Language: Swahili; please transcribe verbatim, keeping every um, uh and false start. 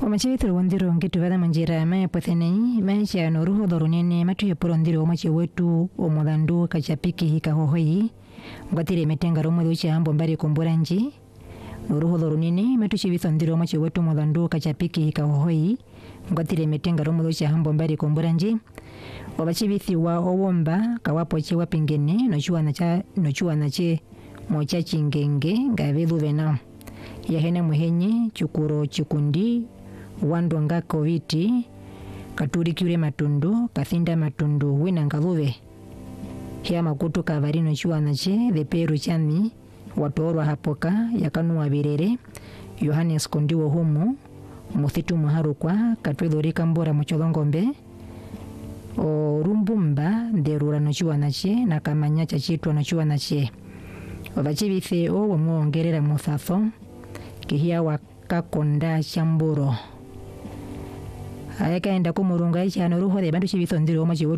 Omachibitiro wondiro ngetu bada manjira maya pothenei maisha noruho dorunene matu yeporondiro omachi wetu omodhandu kachapiki hika hohoi ngwatire metenga romo ducha ambo mbari komboranji noruho dorunene matu chibithondiro omachi wetu omodhandu kachapiki hika hohoi ngwatire metenga romo ducha ambo mbari komboranji obachibithiwa owomba kawapo che wapingene nochuana cha nochuana che mocha chingenge ngabethuvena yahene muhenye chukuro chikundi wandonga koviti katuri kiure matundu kathinda matundu wina ngaluve hia makutu kavarino chuana che the peru chani watorwa hapoka yakanua birere Yohanes kondiwo humu muthitu muharukwa katwethori kambora mucholongombe o rumbumba nderura no chuana che na kamanya cha chitwa no chuana che obachibithe o wamwongerera muthafo kihia wakakonda chamburo ayakaenda kumurunga ichano ruho de bandu chibithondiro omachi